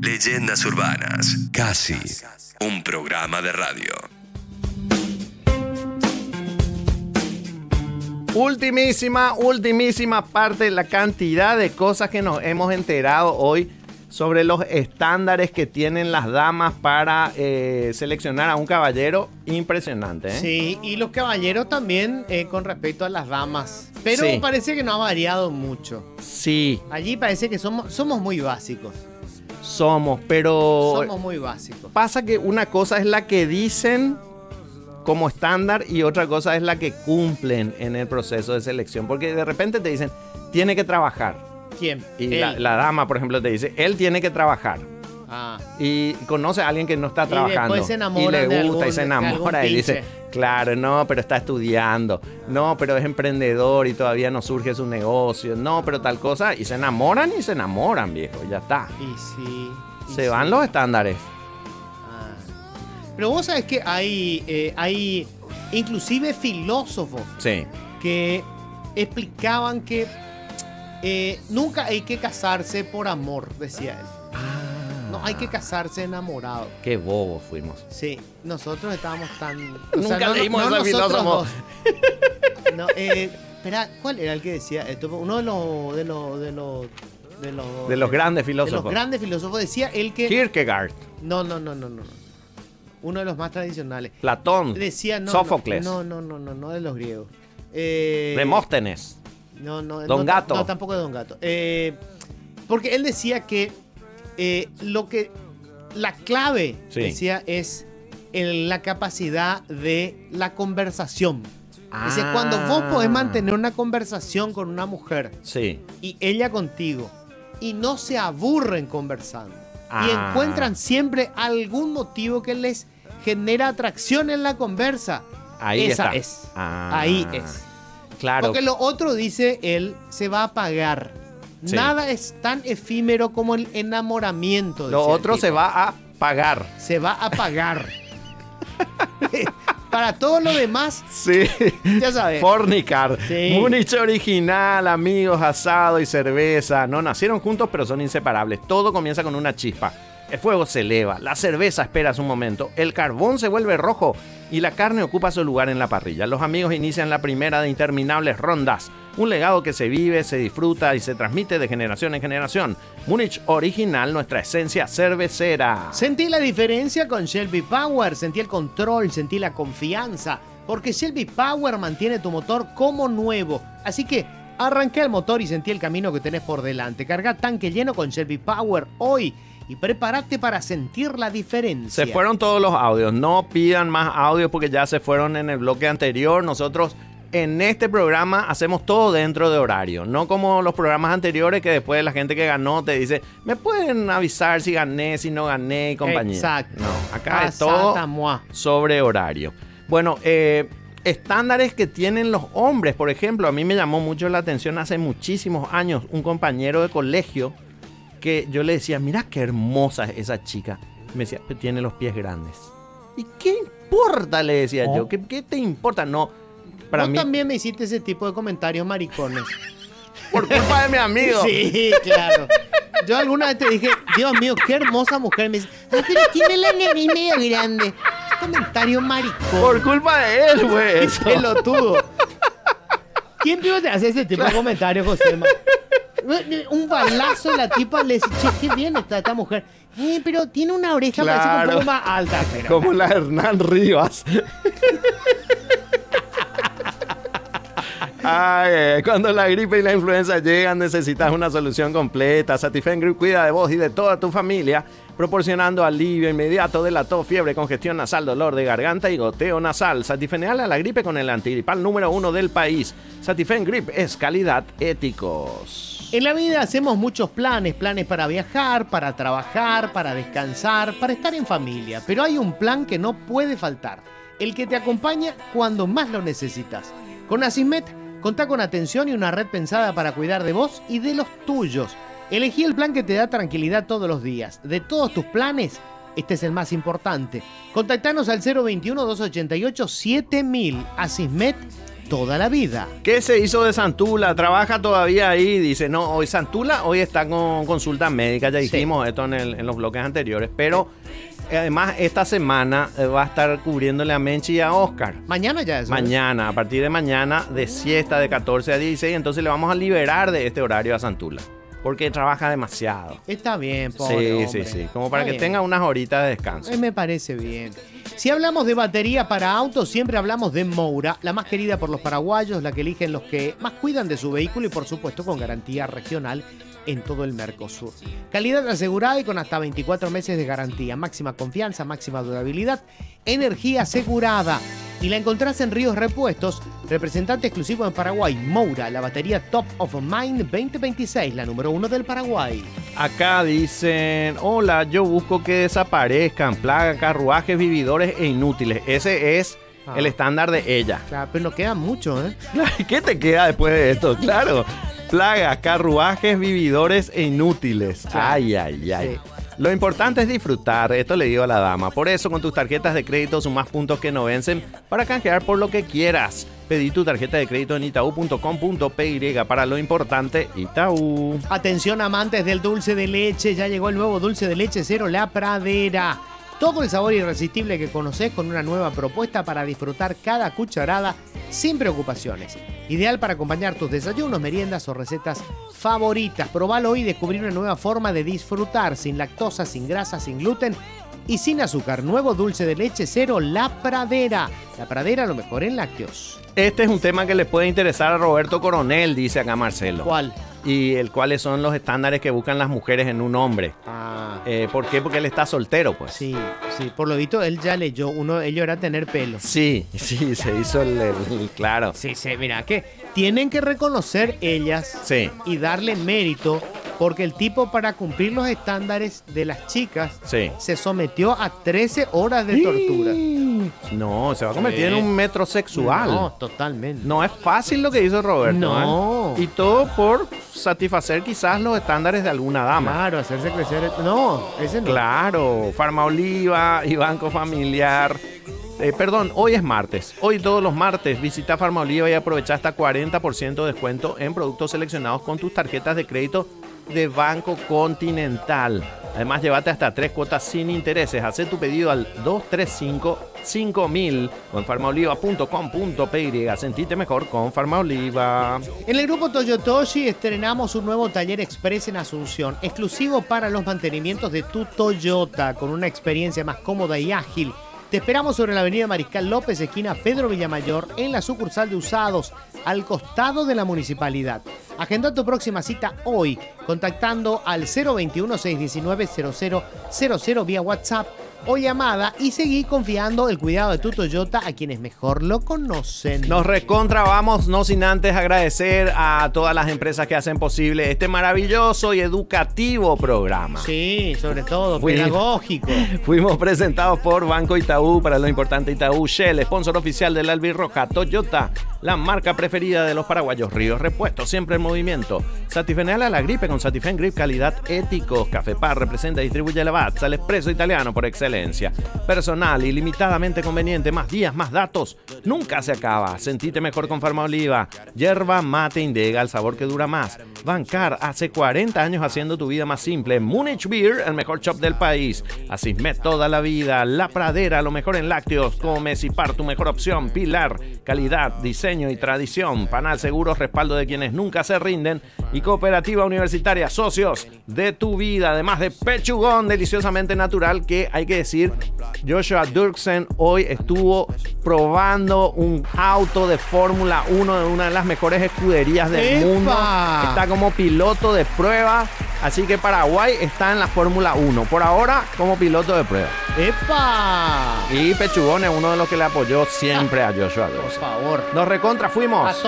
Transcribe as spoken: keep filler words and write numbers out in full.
Leyendas urbanas. Casi un programa de radio. Ultimísima, ultimísima parte de la cantidad de cosas que nos hemos enterado hoy sobre los estándares que tienen las damas para eh, seleccionar a un caballero. Impresionante, ¿eh? Sí, y los caballeros también eh, con respecto a las damas. Pero Sí. parece que no ha variado mucho. Sí, Allí parece que somos, somos muy básicos. somos, pero Somos muy básicos. pasa que una cosa es la que dicen como estándar y otra cosa es la que cumplen en el proceso de selección. Porque de repente te dicen, tiene que trabajar. ¿Quién? Y Él. la, la dama, por ejemplo, te dice, él tiene que trabajar. Ah. Y conoce a alguien que no está Y trabajando. después se enamoran y le de gusta algún- y se de enamora algún y dice, pinche. claro, no, pero está estudiando. No, pero es emprendedor y todavía no surge su negocio. No, pero tal cosa. Y se enamoran y se enamoran, viejo. Ya está. Y sí. y Se sí. van los estándares. Ah. Pero vos sabés que hay, eh, hay inclusive filósofos Sí. que explicaban que eh, nunca hay que casarse por amor, decía él. No hay que casarse enamorado. Qué bobos fuimos. Sí, nosotros estábamos tan... Nunca leímos ese nosotros filósofo. dos. No, eh, espera, ¿cuál era el que decía esto? Uno de los... De los, de los, de los, De los grandes de los filósofos. grandes filósofos decía él que... Kierkegaard, No, no, no, no, no. no. Uno de los más tradicionales. Platón, Decía no. Sófocles, No, no, no, no, no de los griegos. Eh, Demóstenes. No, no. Don no, Gato. No, tampoco de Don Gato. Eh, porque él decía que eh, lo que. La clave, Sí. decía, es el- la capacidad de la conversación. Decía, Ah. cuando vos podés mantener una conversación con una mujer Sí. y ella contigo y no se aburren conversando y Ah. encuentran siempre algún motivo que les genera atracción en la conversa. Ahí Esa está. es. Ah. Ahí es. Claro. Porque lo otro, dice él, se va a apagar. Sí. Nada es tan efímero como el enamoramiento. Lo decía el otro tipo. se va a pagar. Se va a apagar. Para todo lo demás, Sí. ya sabes. Fornicar. Sí. Múnich original, amigos, asado y cerveza. No nacieron juntos, pero son inseparables. Todo comienza con una chispa. El fuego se eleva, la cerveza espera su momento, el carbón se vuelve rojo y la carne ocupa su lugar en la parrilla. Los amigos inician la primera de interminables rondas. Un legado que se vive, se disfruta y se transmite de generación en generación. Múnich original, nuestra esencia cervecera. Sentí la diferencia con Shelby Power, sentí el control, sentí la confianza, porque Shelby Power mantiene tu motor como nuevo. Así que arranqué el motor y sentí el camino que tenés por delante. Carga tanque lleno con Shelby Power hoy y prepárate para sentir la diferencia. Se fueron todos los audios, no pidan más audios porque ya se fueron en el bloque anterior. Nosotros en este programa hacemos todo dentro de horario, no como los programas anteriores que después la gente que ganó te dice, me pueden avisar si gané, si no gané y compañía. Exacto. No, acá es Pasata todo moi. sobre horario. Bueno, eh, estándares que tienen los hombres, por ejemplo, a mí me llamó mucho la atención hace muchísimos años un compañero de colegio que yo le decía, mira qué hermosa es esa chica. Me decía, pero tiene los pies grandes. ¿Y qué importa? Le decía Oh. yo. ¿Qué, qué te importa? No, para Vos mí, también me hiciste ese tipo de comentarios maricones. por culpa de mi amigo. Sí, claro. Yo alguna vez te dije, Dios mío, qué hermosa mujer. Me dice, ah, pero tiene la nariz medio grande. Comentario maricón. Por culpa de él, güey. eso. Pelotudo. ¿Quién primero te hace ese tipo de comentarios, José? Un balazo de la tipa le dice, che, qué bien está esta mujer. Eh, pero tiene una oreja parece que un Claro. poco más alta. Pero, Como la Hernán Rivas. Ay, eh, cuando la gripe y la influenza llegan, necesitas una solución completa. Satifen Grip cuida de vos y de toda tu familia, proporcionando alivio inmediato de la tos, fiebre, congestión nasal, dolor de garganta y goteo nasal. Satifeneal a la gripe con el antigripal número uno del país. Satifen Grip es calidad éticos. En la vida hacemos muchos planes, planes para viajar, para trabajar, para descansar, para estar en familia. Pero hay un plan que no puede faltar, el que te acompaña cuando más lo necesitas. Con Asismet, contá con atención y una red pensada para cuidar de vos y de los tuyos. Elegí el plan que te da tranquilidad todos los días. De todos tus planes, este es el más importante. Contactanos al cero veintiuno, doscientos ochenta y ocho, siete mil. Asismet toda la vida. ¿Qué se hizo de Santula? ¿Trabaja todavía ahí? Dice, no, hoy Santula hoy está con consulta médica, ya dijimos sí. esto en, el, en los bloques anteriores, pero además esta semana va a estar cubriéndole a Menchi y a Oscar. Mañana ya es. Mañana, a partir de mañana, de siesta de catorce a dieciséis, entonces le vamos a liberar de este horario a Santula. Porque trabaja demasiado. Está bien, pobre Sí, hombre. sí, sí. Como para Está que bien. tenga unas horitas de descanso. Eh, me parece bien. Si hablamos de batería para autos, siempre hablamos de Moura, la más querida por los paraguayos, la que eligen los que más cuidan de su vehículo y por supuesto con garantía regional en todo el Mercosur. Calidad asegurada y con hasta veinticuatro meses de garantía, máxima confianza, máxima durabilidad, energía asegurada. Y la encontrás en Ríos Repuestos, representante exclusivo en Paraguay, Moura, la batería Top of Mind veinte veintiséis, la número uno del Paraguay. Acá dicen, hola, yo busco que desaparezcan plagas, carruajes, vividores e inútiles. Ese es ah. el estándar de ella. Claro, pero no queda mucho, ¿eh? ¿Qué te queda después de esto? Claro, plagas, carruajes, vividores e inútiles. Claro. Ay, ay, ay. Sí. Lo importante es disfrutar, esto le digo a la dama. Por eso con tus tarjetas de crédito sumás puntos que no vencen para canjear por lo que quieras. Pedí tu tarjeta de crédito en itaú punto com punto pe y para lo importante, Itaú. Atención amantes del dulce de leche, ya llegó el nuevo dulce de leche cero La Pradera. Todo el sabor irresistible que conocés con una nueva propuesta para disfrutar cada cucharada sin preocupaciones. Ideal para acompañar tus desayunos, meriendas o recetas favoritas. Probalo hoy y descubrí una nueva forma de disfrutar, sin lactosa, sin grasa, sin gluten y sin azúcar. Nuevo dulce de leche cero La Pradera. La Pradera, lo mejor en lácteos. Este es un tema que le puede interesar a Roberto Coronel, dice acá Marcelo. ¿Cuál? Y el cuáles son los estándares que buscan las mujeres en un hombre. Ah. Eh, ¿Por qué? Porque él está soltero, pues. Sí, sí. Por lo visto, él ya leyó. Uno, ello era tener pelo. Sí, sí, se hizo el, el, el claro. Sí, sí, mira, que tienen que reconocer ellas sí. y darle mérito, porque el tipo, para cumplir los estándares de las chicas, sí. se sometió a trece horas de tortura. No, se va a convertir sí. en un metrosexual. No, totalmente. No es fácil lo que hizo Roberto. No. ¿eh? Y todo por satisfacer quizás los estándares de alguna dama. Claro, hacerse crecer. No, ese no. Claro, Farmaoliva y Banco Familiar. Eh, perdón, hoy es martes. Hoy todos los martes visita Farmaoliva y aprovecha hasta cuarenta por ciento de descuento en productos seleccionados con tus tarjetas de crédito de Banco Continental. Además, llévate hasta tres cuotas sin intereses. Haz tu pedido al dos tres cinco cinco mil o en farmaoliva punto com punto pe. Sentite mejor con Farmaoliva. En el grupo Toyotoshi estrenamos un nuevo taller express en Asunción, exclusivo para los mantenimientos de tu Toyota, con una experiencia más cómoda y ágil. Te esperamos sobre la avenida Mariscal López, esquina Pedro Villamayor, en la sucursal de Usados, al costado de la municipalidad. Agenda tu próxima cita hoy, contactando al cero veintiuno, seiscientos diecinueve, cero cero cero cero vía WhatsApp o llamada y seguí confiando el cuidado de tu Toyota a quienes mejor lo conocen. Nos recontra vamos, no sin antes agradecer a todas las empresas que hacen posible este maravilloso y educativo programa. Sí, sobre todo, Fuimos, pedagógico. Fuimos presentados por Banco Itaú, para lo importante Itaú, Shell, sponsor oficial del Albirroja, Toyota, la marca preferida de los paraguayos, Ríos Repuestos, siempre en movimiento. Satifenal a la gripe con Satifen Grip, calidad éticos. Café Par representa y distribuye Lavazza, el espresso italiano por excelencia. Personal ilimitadamente conveniente, más días, más datos, nunca se acaba. Sentite mejor con Farmaoliva. Yerba mate Indega, el sabor que dura más. Bancar, hace cuarenta años haciendo tu vida más simple. Munich Beer, el mejor shop del país. Asismet toda la vida. La Pradera, lo mejor en lácteos. Comecipar, tu mejor opción. Pilar, calidad, diseño y tradición. Panal Seguros, respaldo de quienes nunca se rinden. Y Cooperativa Universitaria, socios de tu vida. Además de Pechugón, deliciosamente natural, que hay que decir, Joshua Dirksen hoy estuvo probando un auto de Fórmula uno de una de las mejores escuderías del ¡Epa! mundo. Está como piloto de prueba, así que Paraguay está en la Fórmula uno. Por ahora, como piloto de prueba. ¡Epa! Y Pechugón es uno de los que le apoyó siempre a Joshua Dirksen. Por favor. Nos recontra fuimos.